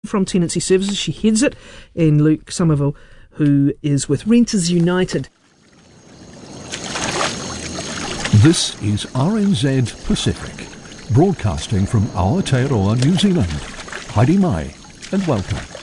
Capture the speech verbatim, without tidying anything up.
from Tenancy Services. She heads it, and Luke Somerville, who is with Renters United. This is R N Z Pacific, broadcasting from Aotearoa, New Zealand. Haere mai, and welcome.